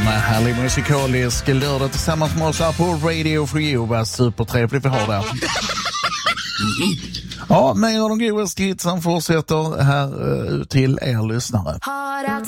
härlig musikalisk lördag tillsammans med oss här på Radio for You. Vad supertrevligt vi har där. Ja, mer av de godaste hitsen fortsätter här till er lyssnare.